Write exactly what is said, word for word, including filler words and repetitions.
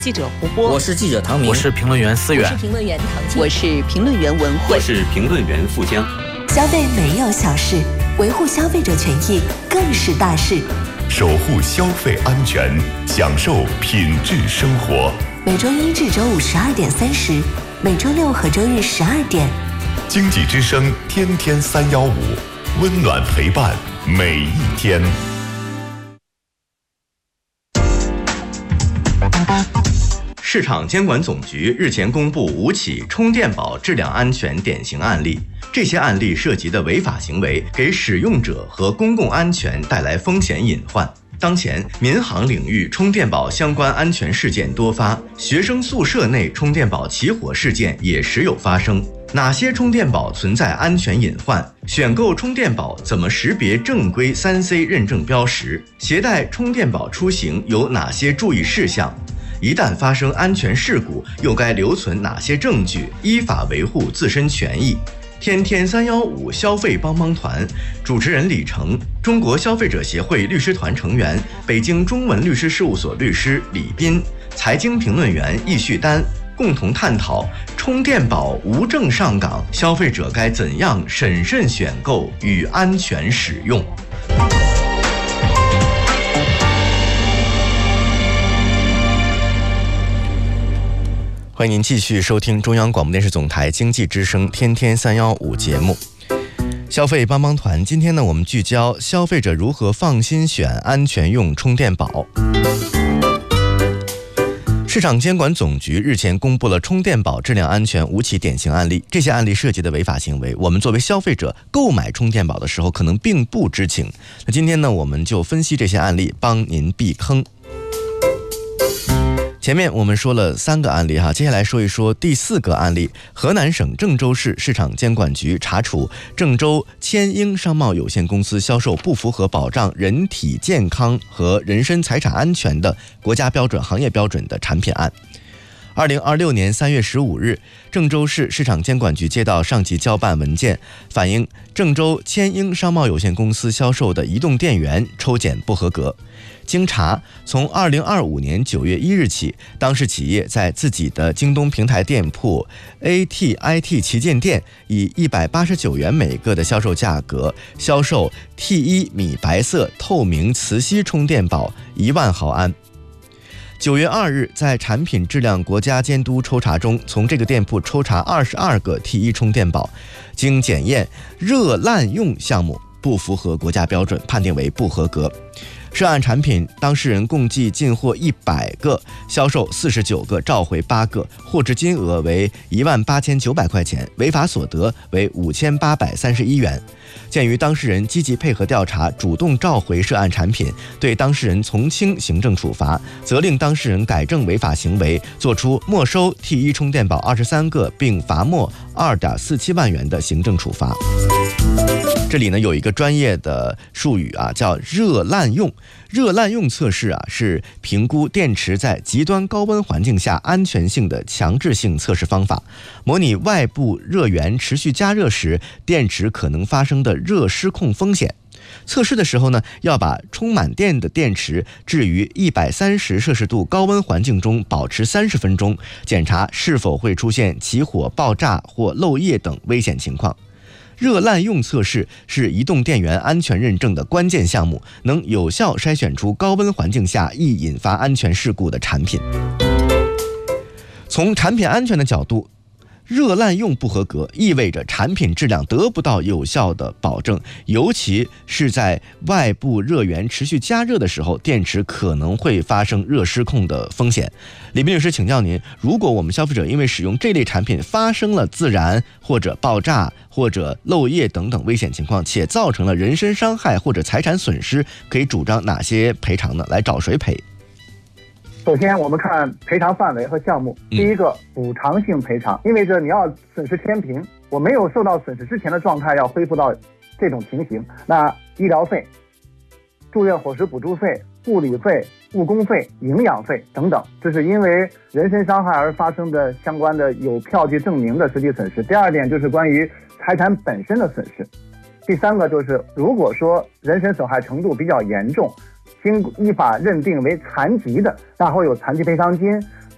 记者胡波， 我是记者唐明， 我是评论员思远， 我是评论员唐静， 我是评论员文慧， 我是评论员富江。 消费没有小事，维护消费者权益更是大事。 守护消费安全，享受品质生活。 每周一至周五十二点三十，每周六和周日十二点。 经济之声天天三幺五，温暖陪伴每一天。 市场监管总局日前公布五起充电宝质量安全典型案例，这些案例涉及的违法行为给使用者和公共安全带来风险隐患。当前，民航领域充电宝相关安全事件多发，学生宿舍内充电宝起火事件也时有发生。哪些充电宝存在安全隐患？选购充电宝怎么识别正规 三 C 认证标识？携带充电宝出行有哪些注意事项？一旦发生安全事故，又该留存哪些证据，依法维护自身权益？天天三幺五消费帮帮团主持人李成，中国消费者协会律师团成员，北京中文律师事务所律师李斌，财经评论员易旭丹，共同探讨充电宝无证上岗，消费者该怎样审慎选购与安全使用。欢迎您继续收听中央广播电视总台经济之声天天三幺五节目。消费帮帮团，今天呢，我们聚焦消费者如何放心选安全用充电宝。市场监管总局日前公布了充电宝质量安全五起典型案例，这些案例涉及的违法行为，我们作为消费者购买充电宝的时候可能并不知情。那今天呢，我们就分析这些案例，帮您避坑。前面我们说了三个案例哈，接下来说一说第四个案例。河南省郑州市市场监管局查处郑州千英商贸有限公司销售不符合保障人体健康和人身财产安全的国家标准、行业标准的产品案。二零二六年三月十五日，郑州市市场监管局接到上级交办文件，反映郑州千英商贸有限公司销售的移动电源抽检不合格。经查，从二零二五年九月一日起，当事企业在自己的京东平台店铺 A T I T 旗舰店以一百八十九元每个的销售价格销售 T 一 米白色透明磁吸充电宝一万毫安。九月二日，在产品质量国家监督抽查中，从这个店铺抽查二十二个 T 一 充电宝，经检验热滥用项目不符合国家标准，判定为不合格。涉案产品当事人共计进货一百个，销售四十九个，召回八个，货值金额为一万八千九百块钱，违法所得为五千八百三十一元。鉴于当事人积极配合调查，主动召回涉案产品，对当事人从轻行政处罚，责令当事人改正违法行为，作出没收 T 一 充电宝二十三个，并罚没二点四七万元的行政处罚。这里呢有一个专业的术语啊，叫热滥用。热滥用测试啊，是评估电池在极端高温环境下安全性的强制性测试方法，模拟外部热源持续加热时，电池可能发生的热失控风险。测试的时候呢，要把充满电的电池置于一百三十摄氏度高温环境中保持三十分钟，检查是否会出现起火、爆炸或漏液等危险情况。热滥用测试是移动电源安全认证的关键项目，能有效筛选出高温环境下易引发安全事故的产品。从产品安全的角度，热滥用不合格意味着产品质量得不到有效的保证，尤其是在外部热源持续加热的时候，电池可能会发生热失控的风险。李斌律师，请教您，如果我们消费者因为使用这类产品发生了自燃或者爆炸或者漏液等等危险情况，且造成了人身伤害或者财产损失，可以主张哪些赔偿呢？来找谁赔？ 首先我们看赔偿范围和项目。第一个，补偿性赔偿，意味着你要损失天平，我没有受到损失之前的状态要恢复到这种情形。那医疗费、住院伙食补助费、护理费、误工费、营养费等等，这是因为人身伤害而发生的相关的有票据证明的实际损失。第二点就是关于财产本身的损失。第三个就是如果说人身损害程度比较严重，经依法认定为残疾的，那会有残疾赔偿金、